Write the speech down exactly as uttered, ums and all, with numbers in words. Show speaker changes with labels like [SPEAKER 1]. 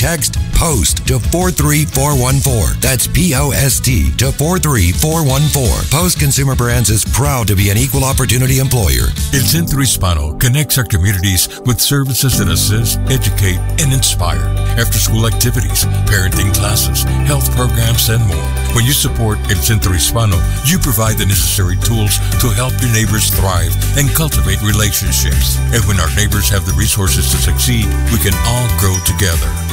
[SPEAKER 1] text POST to four three four one four. That's P O S T to four three four one four. Post Consumer Brands is proud to be an equal opportunity employer.
[SPEAKER 2] El Centro Hispano connects our communities with services that assist, educate, and inspire. After-school activities, parenting classes, health programs, and more. When you support El Centro Hispano, you provide the necessary tools to help your neighbors thrive and cultivate relationships. And when our neighbors have the resources to succeed, we can all grow together.